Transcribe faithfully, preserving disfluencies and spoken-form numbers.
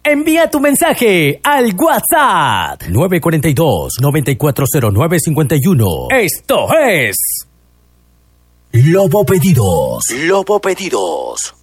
Envía tu mensaje al WhatsApp nueve cuatro dos, nueve cuatro cero nueve cinco uno. Esto es Lobo Pedidos. Lobo Pedidos.